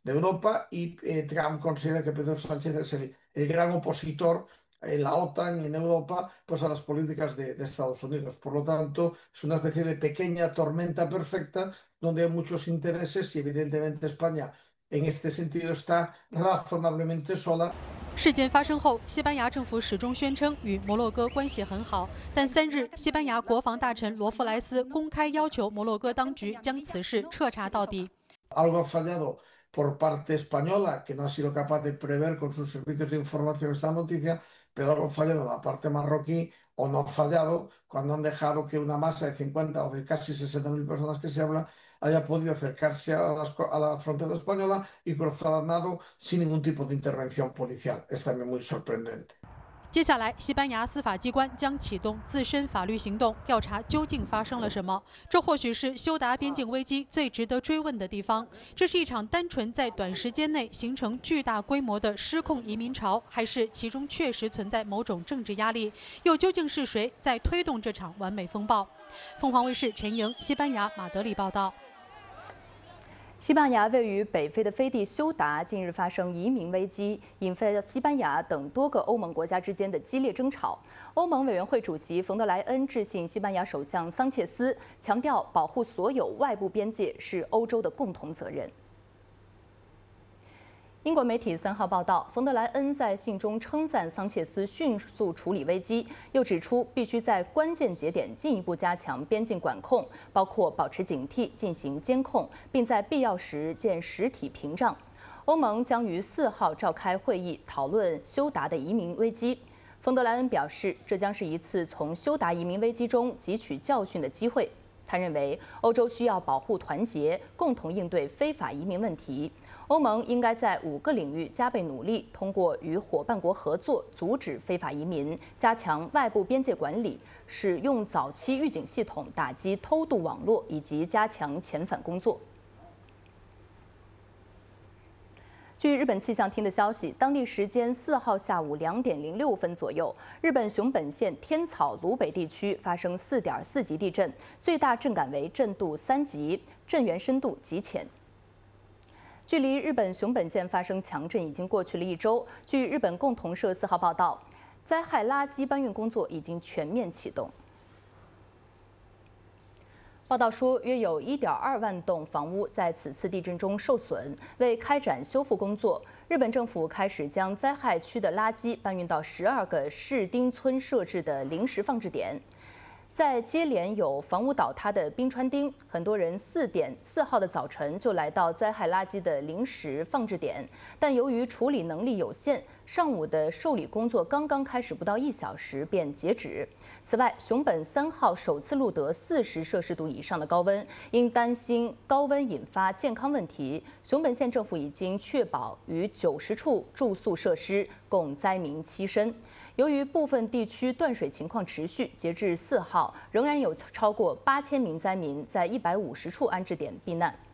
de Europa y Trump considera que Pedro Sánchez es el gran opositor en la OTAN y en Europa pues a las políticas de Estados Unidos. Por lo tanto, es una especie de pequeña tormenta perfecta donde hay muchos intereses y evidentemente España en este sentido está razonablemente sola。 事件发生后，西班牙政府始终宣称与摩洛哥关系很好，但3日，西班牙国防大臣罗弗莱斯公开要求摩洛哥当局将此事彻查到底。 Algo ha fallado por parte española, que no ha sido capaz de prever con sus servicios de información esta noticia, pero algo ha fallado en la parte marroquí o no ha fallado cuando han dejado que una masa de 50 o de casi 60.000 personas que se habla haya podido acercarse a la frontera española y cruzar a nado sin ningún tipo de intervención policial. Es también muy sorprendente。 接下来，西班牙司法机关将启动自身法律行动，调查究竟发生了什么。这或许是休达边境危机最值得追问的地方。这是一场单纯在短时间内形成巨大规模的失控移民潮，还是其中确实存在某种政治压力？又究竟是谁在推动这场完美风暴？凤凰卫视陈莹，西班牙马德里报道。 西班牙位于北非的飞地休达近日发生移民危机，引发西班牙等多个欧盟国家之间的激烈争吵。欧盟委员会主席冯德莱恩致信西班牙首相桑切斯，强调保护所有外部边界是欧洲的共同责任。英国媒体3号报道，冯德莱恩在信中称赞桑切斯迅速处理危机，又指出必须在关键节点进一步加强边境管控，包括保持警惕、进行监控，并在必要时建实体屏障。欧盟将于4号召开会议讨论休达的移民危机。冯德莱恩表示，这将是一次从休达移民危机中汲取教训的机会。他认为，欧洲需要保护团结，共同应对非法移民问题。欧盟应该在5个领域加倍努力，通过与伙伴国合作，阻止非法移民，加强外部边界管理，使用早期预警系统打击偷渡网络，以及加强遣返工作。据日本气象厅的消息，当地时间4号下午2点06分左右，日本熊本县天草鲁北地区发生4.4级地震，最大震感为震度3级，震源深度极浅。距离日本熊本县发生强震已经过去了1周。据日本共同社4号报道，灾害垃圾搬运工作已经全面启动。报道说，约有1.2万栋房屋在此次地震中受损。为开展修复工作，日本政府开始将灾害区的垃圾搬运到12个市町村设置的临时放置点。在接连有房屋倒塌的冰川町，很多人4号的早晨就来到灾害垃圾的临时放置点，但由于处理能力有限，上午的受理工作刚刚开始不到1小时便截止。此外，熊本3号首次录得40摄氏度以上的高温，因担心高温引发健康问题，熊本县政府已经确保于90处住宿设施供灾民栖身。由于部分地区断水情况持续，截至4号，仍然有超过8000名灾民在150处安置点避难。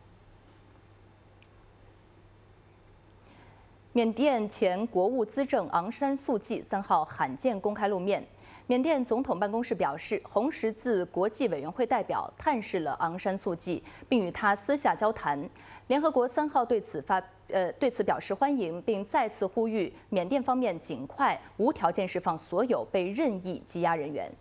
缅甸前国务资政昂山素季3号罕见公开露面。缅甸总统办公室表示，红十字国际委员会代表探视了昂山素季，并与他私下交谈。联合国3号对此表示欢迎，并再次呼吁缅甸方面尽快无条件释放所有被任意羁押人员。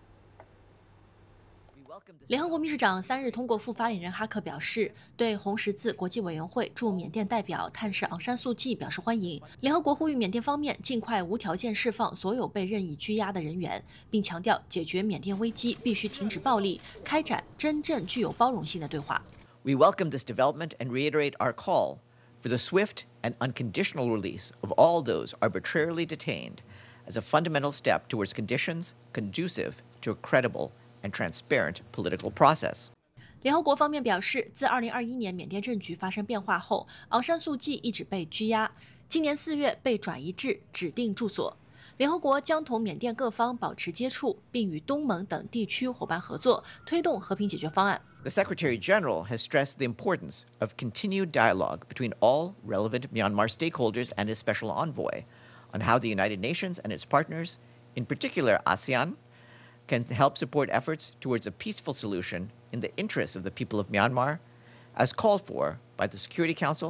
联合国秘书长3日通过副发言人哈克表示，对红十字国际委员会驻缅甸代表探视昂山素季表示欢迎。联合国呼吁缅甸方面尽快无条件释放所有被任意拘押的人员，并强调解决缅甸危机必须停止暴力，开展真正具有包容性的对话。 We welcome this development and reiterate our call for the swift and unconditional release of all those arbitrarily detained as a fundamental step towards conditions conducive to a credible and transparent political process. 联合国方面表示，自2021年缅甸政局发生变化后，昂山素季一直被拘押，今年4月被转移至指定住所。联合国将同缅甸各方保持接触，并与东盟等地区伙伴合作，推动和平解决方案。 The Secretary General has stressed the importance of continued dialogue between all relevant Myanmar stakeholders and his special envoy on how the United Nations and its partners, in particular ASEAN, can help support efforts towards a peaceful solution in the interests of the people of Myanmar, as called for by the Security Council